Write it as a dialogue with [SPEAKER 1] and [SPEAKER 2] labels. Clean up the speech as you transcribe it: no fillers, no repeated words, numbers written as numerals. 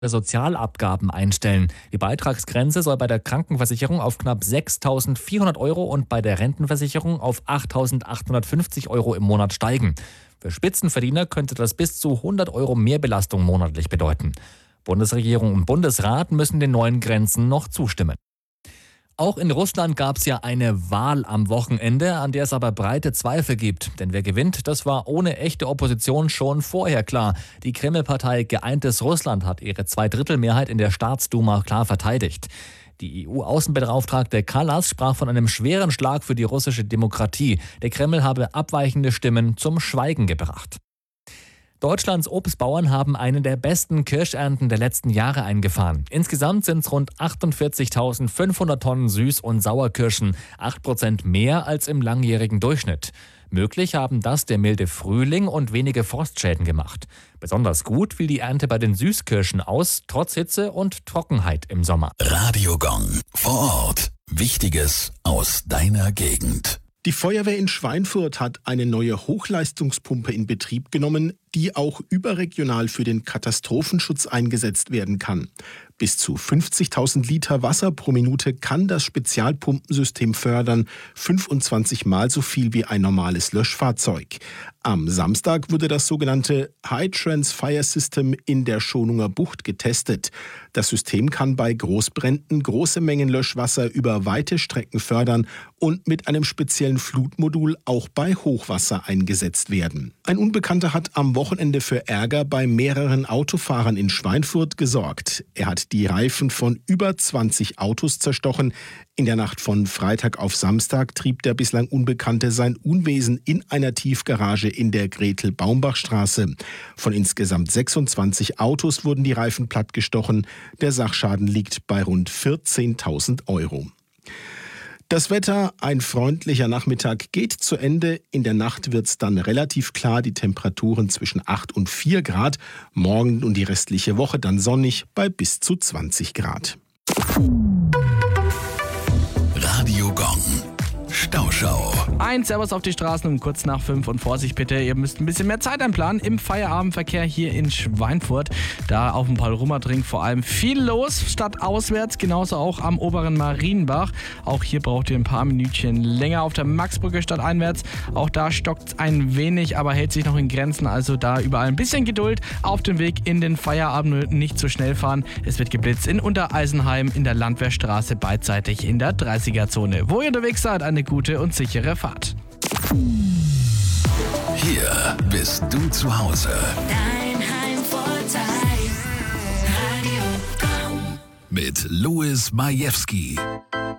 [SPEAKER 1] Sozialabgaben einstellen. Die Beitragsgrenze soll bei der Krankenversicherung auf knapp 6.400 Euro und bei der Rentenversicherung auf 8.850 Euro im Monat steigen. Für Spitzenverdiener könnte das bis zu 100 Euro Mehrbelastung monatlich bedeuten. Bundesregierung und Bundesrat müssen den neuen Grenzen noch zustimmen. Auch in Russland gab es ja eine Wahl am Wochenende, an der es aber breite Zweifel gibt. Denn wer gewinnt, das war ohne echte Opposition schon vorher klar. Die Kreml-Partei Geeintes Russland hat ihre Zweidrittelmehrheit in der Staatsduma klar verteidigt. Die EU-Außenbeauftragte Kallas sprach von einem schweren Schlag für die russische Demokratie. Der Kreml habe abweichende Stimmen zum Schweigen gebracht. Deutschlands Obstbauern haben eine der besten Kirschernten der letzten Jahre eingefahren. Insgesamt sind es rund 48.500 Tonnen Süß- und Sauerkirschen, 8% mehr als im langjährigen Durchschnitt. Möglich haben das der milde Frühling und wenige Frostschäden gemacht. Besonders gut fiel die Ernte bei den Süßkirschen aus, trotz Hitze und Trockenheit im Sommer.
[SPEAKER 2] Radiogong vor Ort. Wichtiges aus deiner Gegend.
[SPEAKER 3] Die Feuerwehr in Schweinfurt hat eine neue Hochleistungspumpe in Betrieb genommen, die auch überregional für den Katastrophenschutz eingesetzt werden kann. Bis zu 50.000 Liter Wasser pro Minute kann das Spezialpumpensystem fördern, 25 Mal so viel wie ein normales Löschfahrzeug. Am Samstag wurde das sogenannte High Trans Fire System in der Schonunger Bucht getestet. Das System kann bei Großbränden große Mengen Löschwasser über weite Strecken fördern und mit einem speziellen Flutmodul auch bei Hochwasser eingesetzt werden. Ein Unbekannter hat am Wochenende für Ärger bei mehreren Autofahrern in Schweinfurt gesorgt. Er hat die Reifen von über 20 Autos zerstochen. In der Nacht von Freitag auf Samstag trieb der bislang Unbekannte sein Unwesen in einer Tiefgarage in der Gretel-Baumbach-Straße. Von insgesamt 26 Autos wurden die Reifen plattgestochen. Der Sachschaden liegt bei rund 14.000 Euro. Das Wetter, ein freundlicher Nachmittag geht zu Ende. In der Nacht wird es dann relativ klar, die Temperaturen zwischen 8 und 4 Grad. Morgen und die restliche Woche dann sonnig bei bis zu 20 Grad.
[SPEAKER 2] Radiogong. Stauschau.
[SPEAKER 4] Ein Servus auf die Straßen um kurz nach 5 und Vorsicht bitte, ihr müsst ein bisschen mehr Zeit einplanen im Feierabendverkehr hier in Schweinfurt. Da auf dem Paul-Rummert-Ring vor allem viel los, stadtauswärts, genauso auch am oberen Marienbach. Auch hier braucht ihr ein paar Minütchen länger auf der Maxbrücke stadteinwärts. Auch da stockt es ein wenig, aber hält sich noch in Grenzen, also da überall ein bisschen Geduld. Auf dem Weg in den Feierabend nicht zu schnell fahren. Es wird geblitzt in Untereisenheim, in der Landwehrstraße, beidseitig in der 30er-Zone. Wo ihr unterwegs seid, eine gute und sichere Fahrt.
[SPEAKER 2] Hier bist du zu Hause.
[SPEAKER 5] Dein Heimvorteil. Radio Gong.
[SPEAKER 2] Mit Louis Majewski.